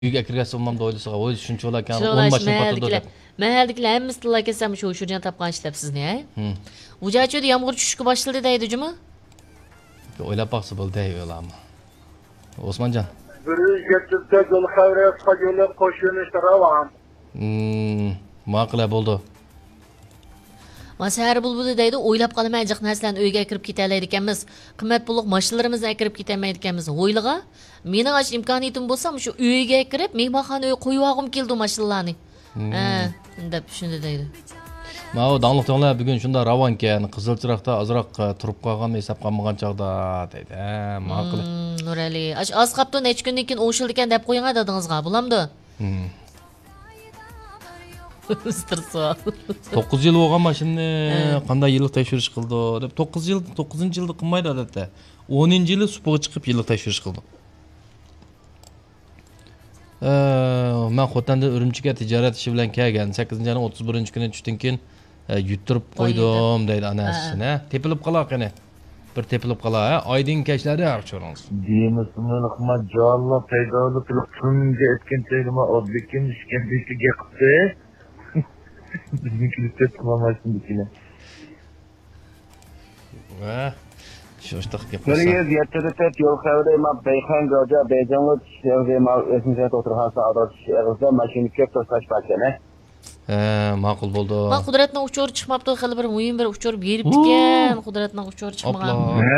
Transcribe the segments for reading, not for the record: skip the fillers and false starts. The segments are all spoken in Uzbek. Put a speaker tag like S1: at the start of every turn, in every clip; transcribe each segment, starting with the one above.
S1: Uyga kirgazsa olmamda o'ylasiga o'y shuncha bo'larkan 10
S2: Şuralar
S1: mashina patladı deb.
S2: mahaldagilar hammasi tilla kelsam shu o'shirgan topgan ishlabsizni, ha? Ujacho'da yomg'ir tushishga boshladi deydi, juma.
S1: O'ylab baqsa bo'ldi deylarmi. Osmonjon.
S3: 174 yo'l xavriyatga yo'llar qo'shilishda ravan.
S1: Ma'qula bo'ldi.
S2: Masar bulbuli deydi, o'ylab qolaman jiq narsalarni uyga kirib ketalaydi ekanmiz. Qimmat pullik mashinalarimizni kirib ketamaydi ekanmiz. O'yliga mening ash imkoniyatim bo'lsa, shu uyga kirib mehmonxona uy qo'yib olg'im keldi mashinalarni. Deb shunda deydi.
S1: Mana dangliq tonlar bugun shunda ravon ekan, Qizilchiroqda ozroq turib qolgan hisob qolmagan chog'da deydi. Ma'qul.
S2: Nurali, ash oz qapti necha kundan keyin o'shildi ekan deb qo'ygan dadingizga, bo'lamdi?
S1: 9 yil bo'lgan mashinani qanday yillik tekshirish qildi deb 9-yilda qilmaydi odatda. 10-yili supuga chiqib yillik tekshirish qildi. Men Xotanda Urumchiga tijorat ishi bilan kelgan 8-ayning 31-kuni tushdan keyin yutirib qo'ydim deydi anasini. Tepilib qala qani. Bir tepilib qala, oydin kechlari yaxshiroq.
S3: Demismizmi jalla paydolı tunga etken tegma odbikin ishkendiki qildi. Bizimki test qilmasın dikine.
S1: Va sho'shtaq gap.
S3: Biriga yettirib yo'l xavri ma Beyxan go'ja Beyjanlı shehri ma o'zincha o'tirgan saodat shehriga mashina kelib tashlash bakana.
S1: Ma'qul bo'ldi.
S2: Ma Qudratning uchur chiqmabdi, hali bir muhim bir uchur beribdi ekan. Qudratning uchur chiqmagan.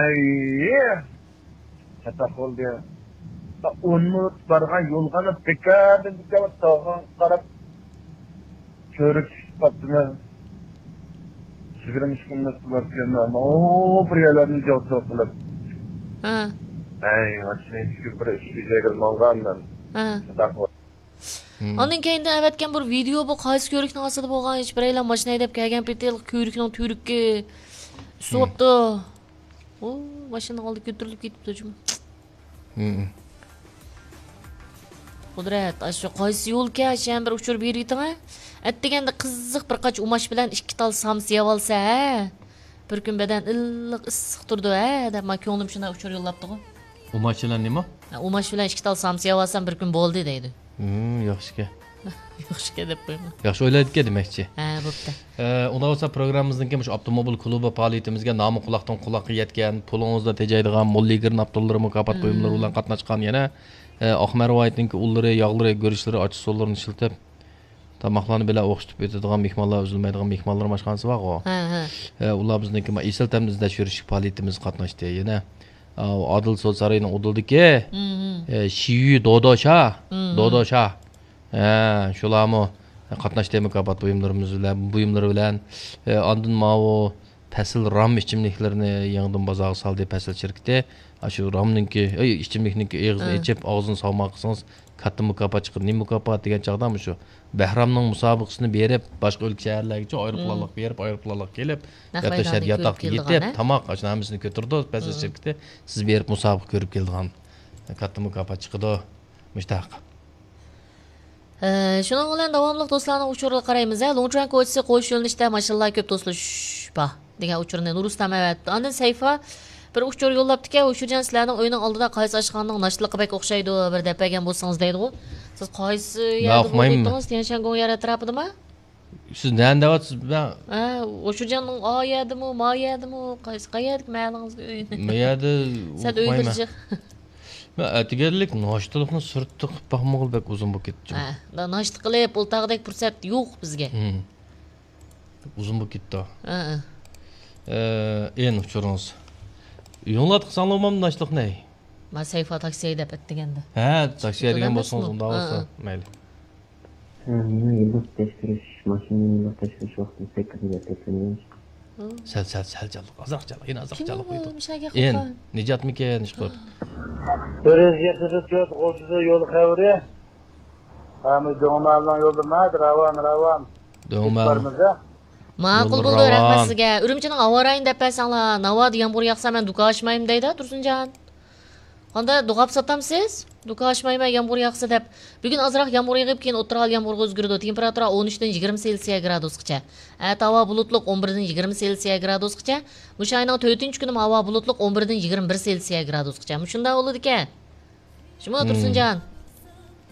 S3: Hatta qo'lga 10 minut bargan yo'lga bekadin deb tog'on qarab ko'rik patni sigirimiz kundas bo'larkan. Bir yerlarni javob qilib. Mashina bir ishga girmaganman.
S2: Ondan keyin avatgan bir video bu qaysi ko'rikning ostida bo'lgan hech bir aylan mashina haydab kelgan petel ko'rikning turikka sopdi. Mashina oldi ko'tarilib ketibdi juma. Qudrat, shu qaysi yo'lga shan bir uchur beraytimi? Atdeganda qiziq bir qach umash bilan 2 tal sams yeb olsa, bir kun badan illiq issiq turdi, deb men ko'nglim shuna uchur yo'llabdi-ku.
S1: Umash bilan nima?
S2: Umash bilan 2 tal sams yeb olsam bir kun bo'ldi deydi.
S1: Yaxshi.
S2: Yaxshi deb qo'yma.
S1: Yaxshi o'ylaydi demakchi.
S2: Bo'pti.
S1: Unda bo'lsa programmamizning shu avtomobil klubi faoliyatimizga nomi quloqdan quloqqa yetgan, pulingizda tejaydigan Molligir Naftollari mukofot qo'yimlari bilan qatnashgan yana Oqmarvoyatning ullari, yog'lari, go'rishlari, ochiq so'llarini shiltib tamoqlarni bilan o'qitib o'tadigan mehmonlar, uzilmaydigan mehmonlar mashqanasi bor-ku. Ular bizniki Isal tamda izlash yurish faoliyatimiz qatnashdi. Yana Adil So'z saroyining o'dildiki, Shiyu Dodosha. Shularmi qatnashdi mukofot buyumlari bilan andin mavo Pasıl ram ichimliklarni yangidan bozorga soldi Pasıl shirkati. Shu ramninki ichimlikniki og'zini ichib, og'zini sog'moq qilsangiz katta mukofot chiqadi. Nima mukofot degan chaqdami shu? Bahramning musobaqasini berib, boshqa o'lka shaharlarga aeroplanlar berib, aeroplanlar kelib, yotoqqa yetib, tomoq ashuni hammasini ko'tirdi Pasıl shirkati. Siz berib musobaqa ko'rib keldigan katta mukofot chiqdi. Mushtaq.
S2: Shuning bilan davomli do'stlarning uchurga qaraymiz. Longchan ko'chasi qo'yish yo'linishda mashinalar ko'p do'stlar degan uchurni Nurustam avatdi. Ondan sayfa bir uchur yo'llabdi-ki, o'shudan sizlarning o'yining oldida qaysi ashxonning nashliqi bek o'xshaydi, bir depagan bo'lsangiz deydi-ku. Siz qaysi yerda bo'ldingiz? Tianshangon yer atrofidami?
S1: Siz nima deyapsiz?
S2: O'shujanning oyadimi, moyadimi, qaysi qayerga ma'lingiz?
S1: Mayadi.
S2: Sen o'ydirchi.
S1: Men atigarlik noshtalikni surtib baxmoqil bek uzun bo'lib ketdi.
S2: Noshta qilib, o'ltag'dek fursat yo'q bizga.
S1: Uzun bo'lib ketdi. En uchuringiz. Yo'nlat qilsanglar noshtalik ne?
S2: Men sayfa taksi haydab etdiganda.
S1: Taksi degan bo'lsangiz unda bo'lsa, mayli.
S4: Yillik tekshirish mashinaning tekshirish vaqti 8 ga tekshiramiz.
S1: Sal jalliq, azroqchalik, yana azroqchalik qo'ydi. Nijatmikan ish qilib.
S3: 174 qo'shida yo'l xavri. Do'maldan yo'lda ravan.
S1: Do'mal.
S2: Ma'qul bo'ldi, rahmat sizga. Urumchining avorayini deb pasanglar, navod yomg'ir yog'sa men duka ochmayman deydi Tursunjon. Qanda duqab satamsiz? Duka ochmayman yomg'ir yog'sa deb. Bugun ozroq yomg'ir yog'ib keyin o'tiral yomg'irga o'zgardi. Temperatura 13 dan 20 Selsiya gradusgacha. Havo bulutliq 11 dan 20 Selsiya gradusgacha. O'sha oyning 4-kuni havo bulutliq 11 dan 21 Selsiya gradusgacha. Shunday bo'ladi ekan. Shuna Tursunjon.